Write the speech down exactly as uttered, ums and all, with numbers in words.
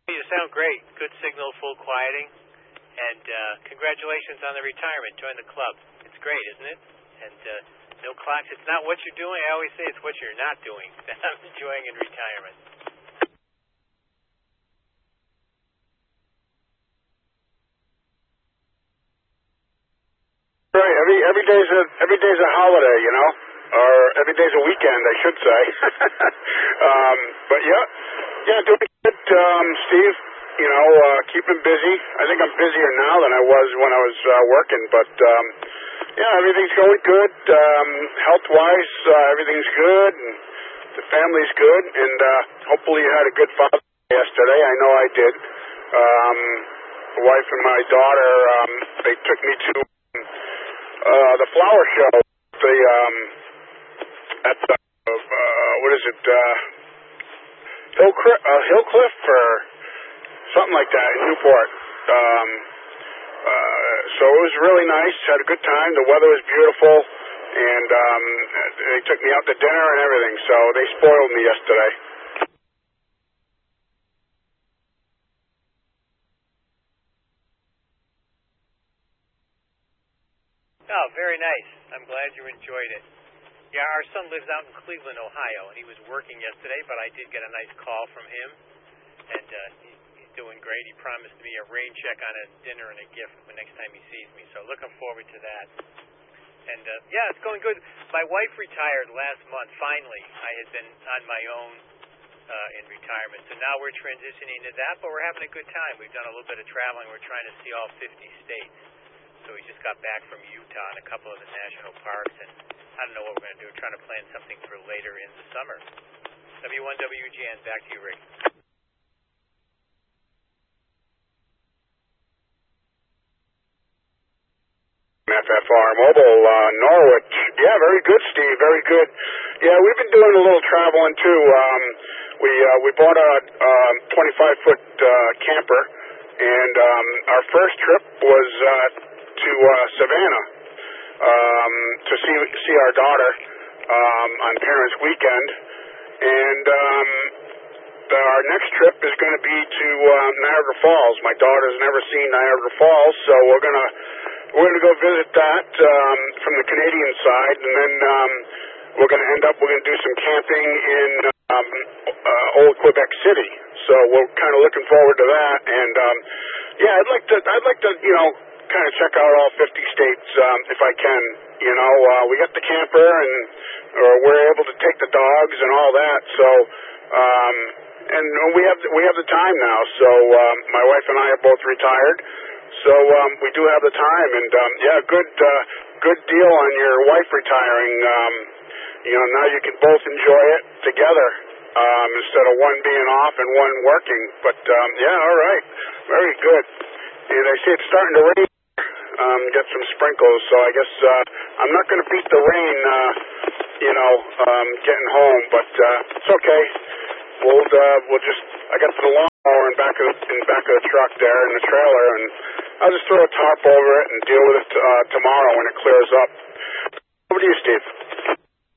You sound great. Good signal, full quieting. And uh, congratulations on the retirement. Join the club. It's great, isn't it? And uh, no clocks. It's not what you're doing. I always say it's what you're not doing that I'm enjoying in retirement. Right. Every every day's a every day's a holiday, you know, or every day's a weekend, I should say. um, but yeah, yeah, doing good, um, Steve. You know, uh, keeping busy. I think I'm busier now than I was when I was uh, working. But um, yeah, everything's going good. Um, health-wise, uh, everything's good, and the family's good. And uh, hopefully, you had a good Father's Day yesterday. I know I did. Um, the wife and my daughter, um, they took me to uh, the flower show. The um, at the uh, what is it? Uh, Hill uh, Hillcliff or something like that in Newport. Um, uh, so it was really nice. Had a good time. The weather was beautiful, and um, they took me out to dinner and everything. So they spoiled me yesterday. Oh, very nice. I'm glad you enjoyed it. Yeah, our son lives out in Cleveland, Ohio, and he was working yesterday, but I did get a nice call from him, and uh, he, he's doing great. He promised me a rain check on a dinner and a gift the next time he sees me, so looking forward to that. And, uh, yeah, it's going good. My wife retired last month, finally. I had been on my own uh, in retirement, so now we're transitioning to that, but we're having a good time. We've done a little bit of traveling. We're trying to see all fifty states. So we just got back from Utah and a couple of the national parks, and I don't know what we're going to do. We're trying to plan something for later in the summer. W one W G N, back to you, Rick. F F R Mobile, uh, Norwich. Yeah, very good, Steve. Very good. Yeah, we've been doing a little traveling too. Um, we uh, we bought a um, twenty-five foot uh, camper, and um, our first trip was uh, to uh, Savannah um, to see see our daughter um, on Parents' Weekend, and um, our next trip is going to be to um, Niagara Falls. My daughter's never seen Niagara Falls, so we're gonna we're gonna go visit that um, from the Canadian side, and then um, we're gonna end up we're gonna do some camping in um, uh, Old Quebec City. So we're kind of looking forward to that, and um, yeah, I'd like to I'd like to you know. kind of check out all fifty states um, if I can. You know, uh, we got the camper, and or we're able to take the dogs and all that. So, um, and we have we have the time now. So um, my wife and I are both retired, so um, we do have the time. And um, yeah, good uh, good deal on your wife retiring. Um, you know, now you can both enjoy it together um, instead of one being off and one working. But um, yeah, all right, very good. And I see it's starting to rain. Um, get some sprinkles, so I guess uh, I'm not going to beat the rain, uh, you know, um, getting home, but uh, it's okay. We'll uh, we'll just I got the lawnmower in back of in back of the truck there in the trailer, and I'll just throw a tarp over it and deal with it uh, tomorrow when it clears up. Over to you, Steve.